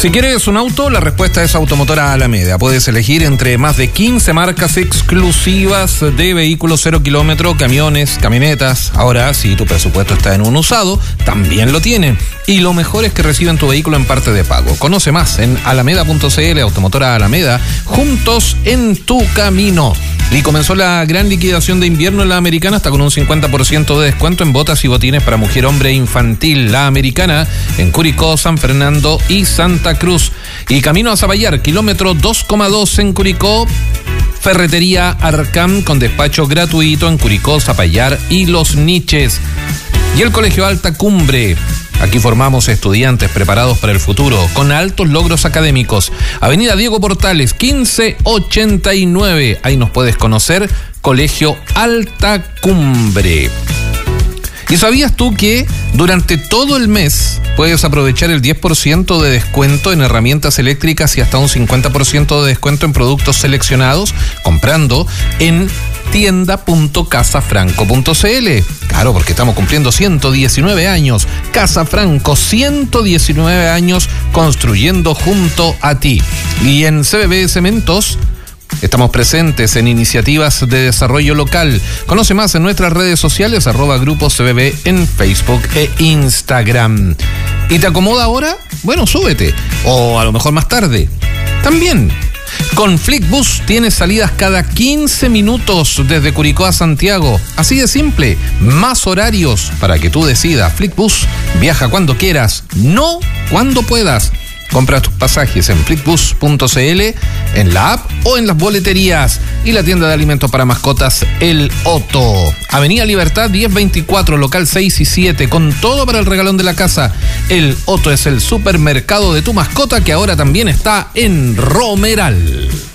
Si quieres un auto, la respuesta es Automotora Alameda. Puedes elegir entre más de 15 marcas exclusivas de vehículos 0 kilómetro, camiones, camionetas. Ahora, si tu presupuesto está en un usado, también lo tienen. Y lo mejor es que reciben tu vehículo en parte de pago. Conoce más en alameda.cl, Automotora Alameda, juntos en tu camino. Y comenzó la gran liquidación de invierno en La Americana, hasta con un 50% de descuento en botas y botines para mujer, hombre e infantil. La Americana en Curicó, San Fernando y Santa Cruz. Y camino a Zapallar, kilómetro 2,2 en Curicó. Ferretería Arcam con despacho gratuito en Curicó, Zapallar y Los Niches. Y el Colegio Alta Cumbre. Aquí formamos estudiantes preparados para el futuro, con altos logros académicos. Avenida Diego Portales, 1589. Ahí nos puedes conocer, Colegio Alta Cumbre. ¿Y sabías tú que durante todo el mes puedes aprovechar el 10% de descuento en herramientas eléctricas y hasta un 50% de descuento en productos seleccionados comprando en tienda.casafranco.cl? Claro, porque estamos cumpliendo 119 años. Casa Franco, 119 años construyendo junto a ti. Y en CBB Cementos estamos presentes en iniciativas de desarrollo local. Conoce más en nuestras redes sociales, @Grupo CBB en Facebook e Instagram. ¿Y te acomoda ahora? Bueno, súbete. O a lo mejor más tarde. También. Con Flixbus tienes salidas cada 15 minutos desde Curicó a Santiago. Así de simple. Más horarios para que tú decidas. Flixbus, viaja cuando quieras, no cuando puedas. Compra tus pasajes en flixbus.cl, en la app o en las boleterías. Y la tienda de alimentos para mascotas El Otto. Avenida Libertad 1024, local 6 y 7, con todo para el regalón de la casa. El Otto es el supermercado de tu mascota, que ahora también está en Romeral.